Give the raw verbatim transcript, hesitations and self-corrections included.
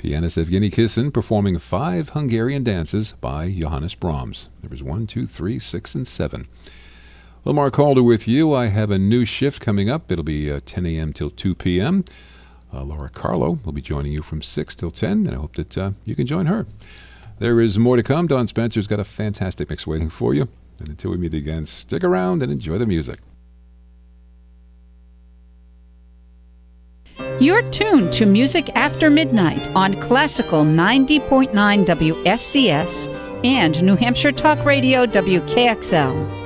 Pianist Evgeny Kissin performing five Hungarian dances by Johannes Brahms. Numbers one, two, three, six, and seven. Well, Mark Calder with you. I have a new shift coming up. It'll be uh, ten a.m. till two p.m. Uh, Laura Carlo will be joining you from six till ten, and I hope that uh, you can join her. There is more to come. Don Spencer's got a fantastic mix waiting for you. And until we meet again, stick around and enjoy the music. You're tuned to Music After Midnight on Classical ninety point nine W S C S and New Hampshire Talk Radio W K X L.